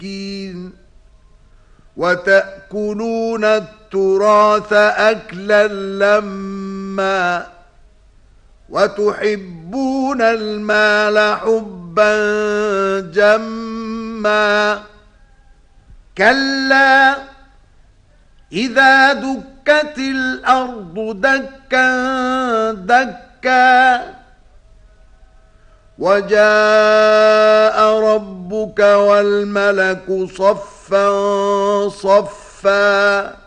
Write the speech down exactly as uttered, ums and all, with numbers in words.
مسكين وتأكلون التراث أكلا لما وتحبون المال حبا جما كلا إذا دكت الأرض دكا دكا وجاء ربك والملك صفا صفا